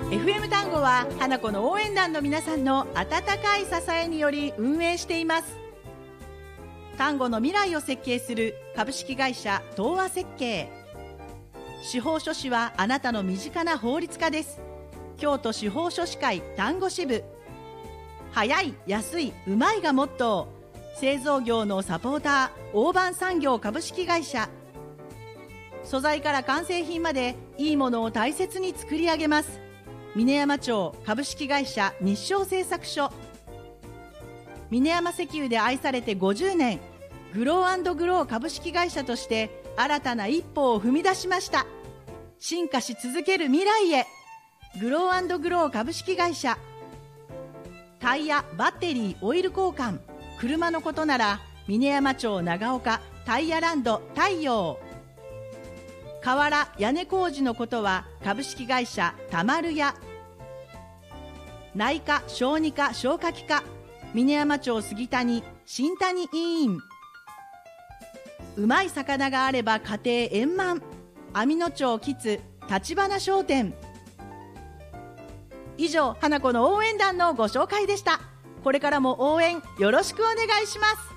FM 単語は花子の応援団の皆さんの温かい支えにより運営しています。単語の未来を設計する株式会社東和設計。司法書士はあなたの身近な法律家です。京都司法書士会単語支部。早い、安い、うまいがモットー。製造業のサポーター、大判産業株式会社。素材から完成品までいいものを大切に作り上げます。峰山町株式会社日照製作所。峰山石油で愛されて50年、グロー&グロー株式会社として新たな一歩を踏み出しました。進化し続ける未来へ、グロー&グロー株式会社。タイヤ、バッテリー、オイル交換、車のことなら峰山町長岡タイヤランド太陽。瓦、屋根工事のことは株式会社たまるや。内科、小児科、消化器科、峰山町杉谷新谷医院。うまい魚があれば家庭円満、網野町キツ立花商店。以上、花子の応援団のご紹介でした。これからも応援よろしくお願いします。